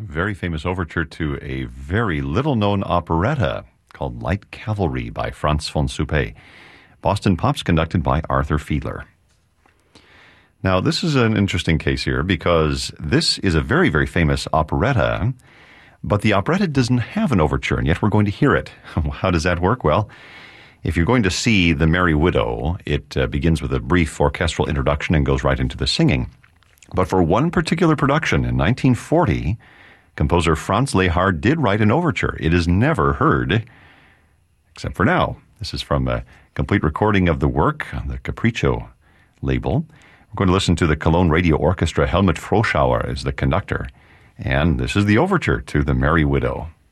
Very famous overture to a very little-known operetta called Light Cavalry by Franz von Suppé. Boston Pops conducted by Arthur Fiedler. Now, this is an interesting case here because this is a very, very famous operetta, but the operetta doesn't have an overture, and yet we're going to hear it. How does that work? Well, if you're going to see The Merry Widow, it begins with a brief orchestral introduction and goes right into the singing. But for one particular production in 1940, composer Franz Lehár did write an overture. It is never heard, except for now. This is from a complete recording of the work on the Capriccio label. We're going to listen to the Cologne Radio Orchestra. Helmut Froschauer is the conductor. And this is the overture to The Merry Widow.